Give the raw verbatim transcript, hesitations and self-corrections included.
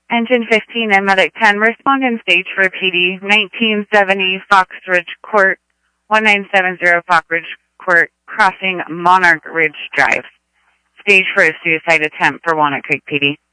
Engine fifteen and Medic ten, respond in stage for P D, nineteen seventy Fox Ridge Court, nineteen seventy Fox Ridge Court, crossing Monarch Ridge Drive. Stage for a suicide attempt for Walnut Creek P D.